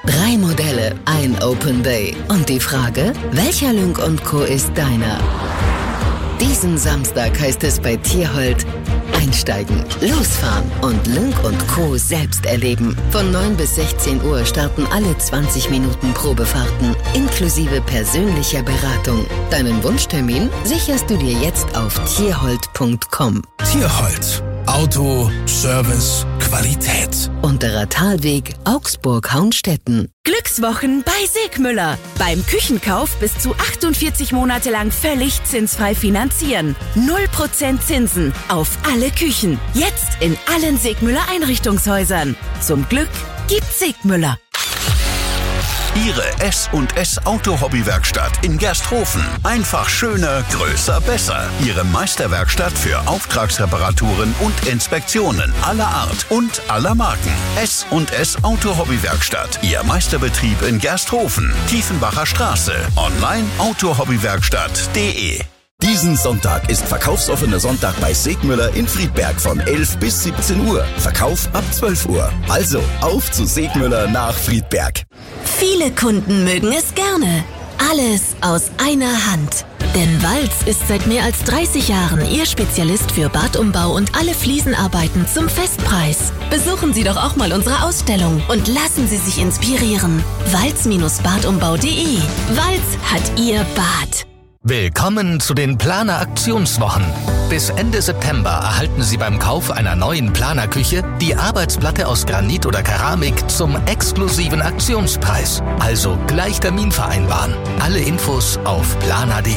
3 Modelle, ein Open Day. Und die Frage, welcher Lynk & Co. ist deiner? Diesen Samstag heißt es bei Tierhold: einsteigen, losfahren und Lynk & Co. selbst erleben. Von 9 bis 16 Uhr starten alle 20 Minuten Probefahrten, inklusive persönlicher Beratung. Deinen Wunschtermin sicherst du dir jetzt auf tierhold.com. Tierhold. Auto, Service, Qualität. Unterer Talweg, Augsburg-Haunstetten. Glückswochen bei Segmüller. Beim Küchenkauf bis zu 48 Monate lang völlig zinsfrei finanzieren. 0% Zinsen auf alle Küchen. Jetzt in allen Segmüller Einrichtungshäusern. Zum Glück gibt's Segmüller. Ihre S&S Auto-Hobby-Werkstatt in Gersthofen. Einfach schöner, größer, besser. Ihre Meisterwerkstatt für Auftragsreparaturen und Inspektionen aller Art und aller Marken. S&S Auto-Hobby-Werkstatt. Ihr Meisterbetrieb in Gersthofen. Tiefenbacher Straße. Online autohobbywerkstatt.de. Diesen Sonntag ist verkaufsoffener Sonntag bei Segmüller in Friedberg von 11 bis 17 Uhr. Verkauf ab 12 Uhr. Also auf zu Segmüller nach Friedberg. Viele Kunden mögen es gerne. Alles aus einer Hand. Denn Walz ist seit mehr als 30 Jahren Ihr Spezialist für Badumbau und alle Fliesenarbeiten zum Festpreis. Besuchen Sie doch auch mal unsere Ausstellung und lassen Sie sich inspirieren. Walz-badumbau.de. Walz hat Ihr Bad. Willkommen zu den Planer-Aktionswochen. Bis Ende September erhalten Sie beim Kauf einer neuen Planerküche die Arbeitsplatte aus Granit oder Keramik zum exklusiven Aktionspreis. Also gleich Termin vereinbaren. Alle Infos auf planer.de.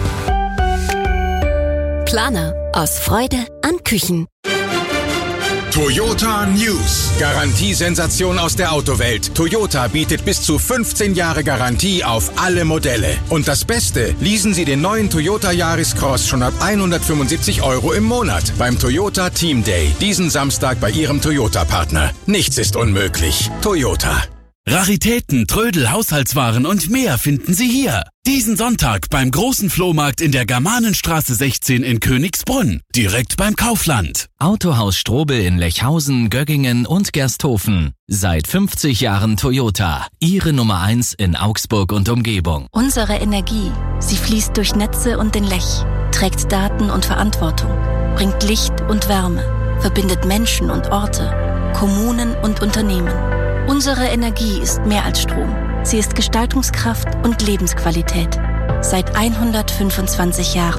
Planer. Aus Freude an Küchen. Toyota News. Garantiesensation aus der Autowelt. Toyota bietet bis zu 15 Jahre Garantie auf alle Modelle. Und das Beste, leasen Sie den neuen Toyota Yaris Cross schon ab 175 € im Monat beim Toyota Team Day. Diesen Samstag bei Ihrem Toyota-Partner. Nichts ist unmöglich. Toyota. Raritäten, Trödel, Haushaltswaren und mehr finden Sie hier. Diesen Sonntag beim großen Flohmarkt in der Germanenstraße 16 in Königsbrunn. Direkt beim Kaufland. Autohaus Strobel in Lechhausen, Göggingen und Gersthofen. Seit 50 Jahren Toyota. Ihre Nummer 1 in Augsburg und Umgebung. Unsere Energie, sie fließt durch Netze und den Lech, trägt Daten und Verantwortung, bringt Licht und Wärme, verbindet Menschen und Orte, Kommunen und Unternehmen. Unsere Energie ist mehr als Strom. Sie ist Gestaltungskraft und Lebensqualität. Seit 125 Jahren.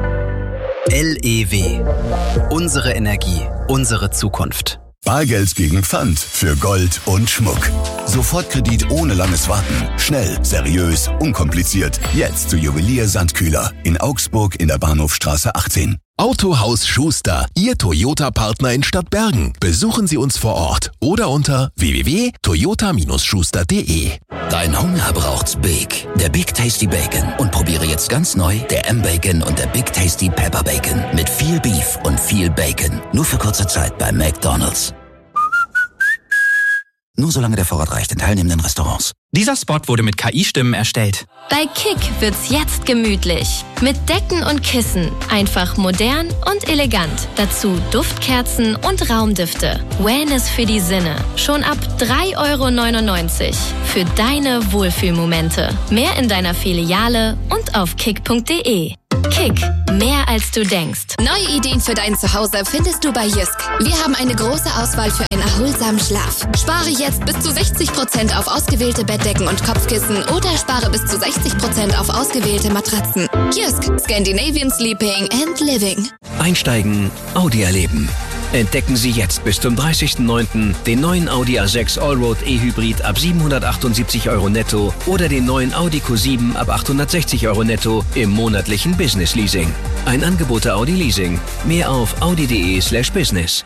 LEW. Unsere Energie, unsere Zukunft. Bargeld gegen Pfand für Gold und Schmuck. Sofortkredit ohne langes Warten. Schnell, seriös, unkompliziert. Jetzt zu Juwelier Sandkühler in Augsburg in der Bahnhofstraße 18. Autohaus Schuster, Ihr Toyota-Partner in Stadtbergen. Besuchen Sie uns vor Ort oder unter www.toyota-schuster.de. Dein Hunger braucht's Big. Der Big Tasty Bacon. Und probiere jetzt ganz neu der M-Bacon und der Big Tasty Pepper Bacon. Mit viel Beef und viel Bacon. Nur für kurze Zeit bei McDonald's. Nur solange der Vorrat reicht in teilnehmenden Restaurants. Dieser Spot wurde mit KI-Stimmen erstellt. Bei Kick wird's jetzt gemütlich. Mit Decken und Kissen. Einfach modern und elegant. Dazu Duftkerzen und Raumdüfte. Wellness für die Sinne. Schon ab 3,99 € für deine Wohlfühlmomente. Mehr in deiner Filiale und auf kick.de. Kick, mehr als du denkst. Neue Ideen für dein Zuhause findest du bei Jysk. Wir haben eine große Auswahl für einen erholsamen Schlaf. Spare jetzt bis zu 60% auf ausgewählte Bettdecken und Kopfkissen oder spare bis zu 60% auf ausgewählte Matratzen. Jysk, Scandinavian Sleeping and Living. Einsteigen, Audi erleben. Entdecken Sie jetzt bis zum 30.09. den neuen Audi A6 Allroad E-Hybrid ab 778 € netto oder den neuen Audi Q7 ab 860 € netto im monatlichen Business Leasing. Ein Angebot der Audi Leasing. Mehr auf audi.de/business.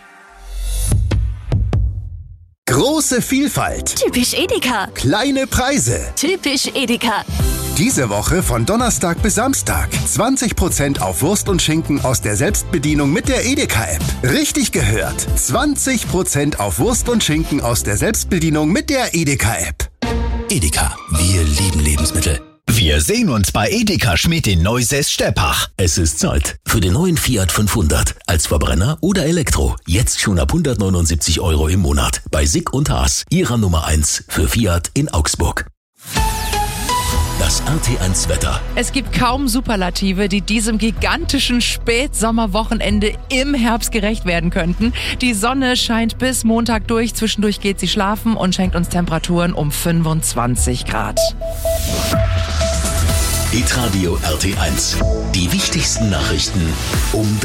Große Vielfalt. Typisch Edeka. Kleine Preise. Typisch Edeka. Diese Woche von Donnerstag bis Samstag 20% auf Wurst und Schinken aus der Selbstbedienung mit der Edeka-App. Richtig gehört. 20% auf Wurst und Schinken aus der Selbstbedienung mit der Edeka-App. Edeka, wir lieben Lebensmittel. Wir sehen uns bei Edeka Schmidt in Neusäß-Steppach. Es ist Zeit für den neuen Fiat 500. Als Verbrenner oder Elektro. Jetzt schon ab 179 € im Monat. Bei Sick und Haas, Ihrer Nummer 1 für Fiat in Augsburg. Das RT1 Wetter. Es gibt kaum Superlative, die diesem gigantischen Spätsommerwochenende im Herbst gerecht werden könnten. Die Sonne scheint bis Montag durch. Zwischendurch geht sie schlafen und schenkt uns Temperaturen um 25 Grad. Hitradio RT1. Die wichtigsten Nachrichten um 3.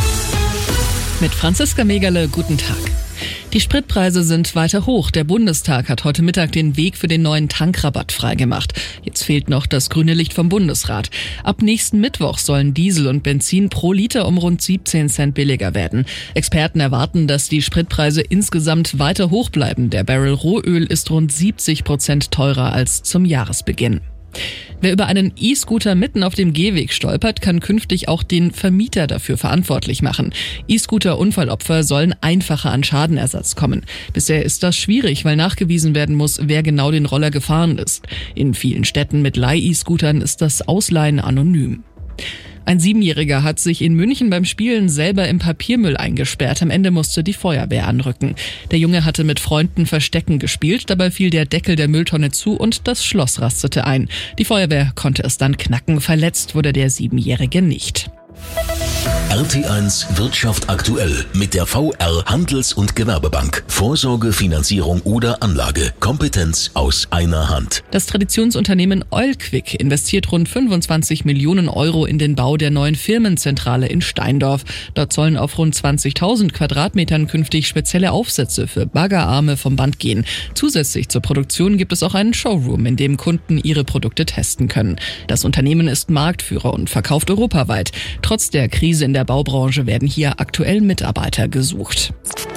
Mit Franziska Megerle, guten Tag. Die Spritpreise sind weiter hoch. Der Bundestag hat heute Mittag den Weg für den neuen Tankrabatt freigemacht. Jetzt fehlt noch das grüne Licht vom Bundesrat. Ab nächsten Mittwoch sollen Diesel und Benzin pro Liter um rund 17 Cent billiger werden. Experten erwarten, dass die Spritpreise insgesamt weiter hoch bleiben. Der Barrel Rohöl ist rund 70% teurer als zum Jahresbeginn. Wer über einen E-Scooter mitten auf dem Gehweg stolpert, kann künftig auch den Vermieter dafür verantwortlich machen. E-Scooter-Unfallopfer sollen einfacher an Schadenersatz kommen. Bisher ist das schwierig, weil nachgewiesen werden muss, wer genau den Roller gefahren ist. In vielen Städten mit Leih-E-Scootern ist das Ausleihen anonym. Ein 7-Jähriger hat sich in München beim Spielen selber im Papiermüll eingesperrt. Am Ende musste die Feuerwehr anrücken. Der Junge hatte mit Freunden Verstecken gespielt. Dabei fiel der Deckel der Mülltonne zu und das Schloss rastete ein. Die Feuerwehr konnte es dann knacken. Verletzt wurde der 7-Jährige nicht. RT1 Wirtschaft aktuell mit der VR Handels- und Gewerbebank. Vorsorge, Finanzierung oder Anlage. Kompetenz aus einer Hand. Das Traditionsunternehmen Oilquick investiert rund 25 Millionen € in den Bau der neuen Firmenzentrale in Steindorf. Dort sollen auf rund 20.000 Quadratmetern künftig spezielle Aufsätze für Baggerarme vom Band gehen. Zusätzlich zur Produktion gibt es auch einen Showroom, in dem Kunden ihre Produkte testen können. Das Unternehmen ist Marktführer und verkauft europaweit. Trotz der Krise in der Baubranche werden hier aktuell Mitarbeiter gesucht.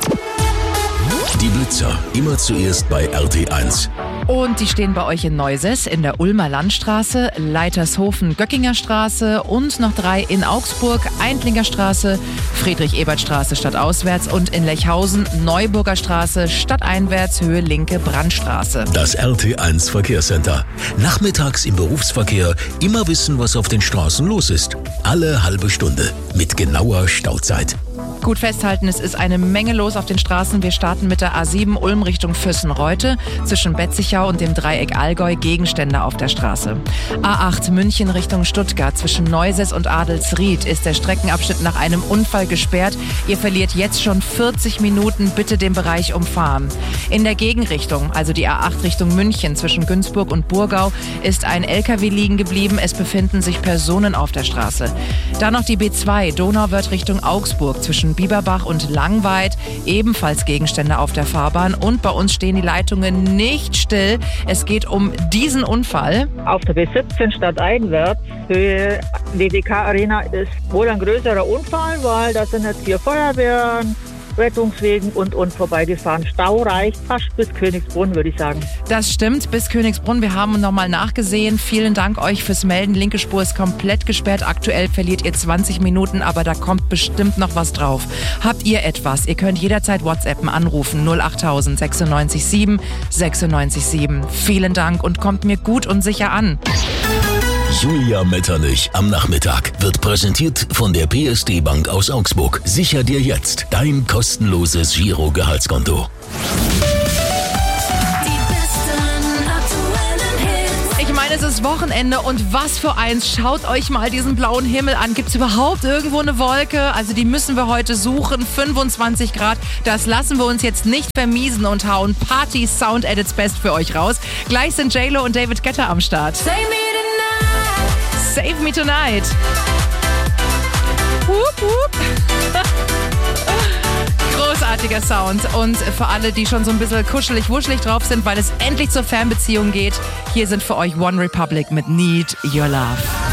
Die Blitzer, immer zuerst bei RT1. Und die stehen bei euch in Neusäß, in der Ulmer Landstraße, Leitershofen, Göckinger Straße und noch 3 in Augsburg, Eintlinger Straße, Friedrich-Ebert-Straße stadtauswärts und in Lechhausen, Neuburger Straße, stadteinwärts, Höhe Linke, Brandstraße. Das RT1 Verkehrscenter. Nachmittags im Berufsverkehr immer wissen, was auf den Straßen los ist. Alle halbe Stunde mit genauer Stauzeit. Gut festhalten, es ist eine Menge los auf den Straßen. Wir starten mit der A7 Ulm Richtung Füssen-Reute. Zwischen Betzichau und dem Dreieck Allgäu Gegenstände auf der Straße. A8 München Richtung Stuttgart. Zwischen Neusäß und Adelsried ist der Streckenabschnitt nach einem Unfall gesperrt. Ihr verliert jetzt schon 40 Minuten. Bitte den Bereich umfahren. In der Gegenrichtung, also die A8 Richtung München zwischen Günzburg und Burgau, ist ein LKW liegen geblieben. Es befinden sich Personen auf der Straße. Dann noch die B2 Donauwörth Richtung Augsburg zwischen Bieberbach und Langweid, ebenfalls Gegenstände auf der Fahrbahn und bei uns stehen die Leitungen nicht still. Es geht um diesen Unfall. Auf der B17 stadteinwärts, Höhe WDK Arena, ist wohl ein größerer Unfall, weil da sind jetzt 4 Feuerwehren, Rettungswegen und vorbeigefahren. Stau reicht fast bis Königsbrunn, würde ich sagen. Das stimmt, bis Königsbrunn. Wir haben nochmal nachgesehen. Vielen Dank euch fürs Melden. Linke Spur ist komplett gesperrt. Aktuell verliert ihr 20 Minuten, aber da kommt bestimmt noch was drauf. Habt ihr etwas? Ihr könnt jederzeit WhatsAppen, anrufen 08000 96 7 96 7. Vielen Dank und kommt mir gut und sicher an. Julia Metternich am Nachmittag wird präsentiert von der PSD Bank aus Augsburg. Sicher dir jetzt dein kostenloses Giro-Gehaltskonto. Ich meine, es ist Wochenende und was für eins. Schaut euch mal diesen blauen Himmel an. Gibt es überhaupt irgendwo eine Wolke? Also die müssen wir heute suchen. 25 Grad. Das lassen wir uns jetzt nicht vermiesen und hauen Party Sound at its best für euch raus. Gleich sind J-Lo und David Guetta am Start. Save Me Tonight. Wup, wup. Großartiger Sound. Und für alle, die schon so ein bisschen kuschelig-wuschelig drauf sind, weil es endlich zur Fernbeziehung geht, hier sind für euch One Republic mit Need Your Love.